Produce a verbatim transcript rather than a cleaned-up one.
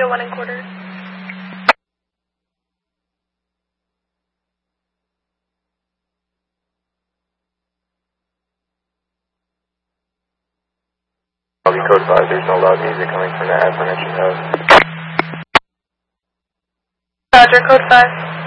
one and quarter. Code five, there's no loud music coming from the aforementioned house. Roger, code five.